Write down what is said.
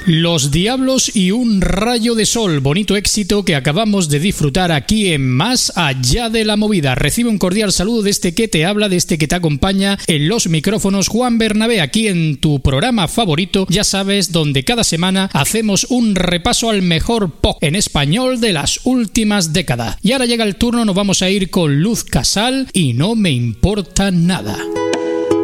Los Diablos y un rayo de sol, bonito éxito que acabamos de disfrutar aquí en Más Allá de la Movida. Recibe un cordial saludo de este que te habla, de este que te acompaña en los micrófonos, Juan Bernabé, aquí en tu programa favorito, ya sabes, donde cada semana hacemos un repaso al mejor pop en español de las últimas décadas. Y ahora llega el turno, nos vamos a ir con Luz Casal y No me importa nada.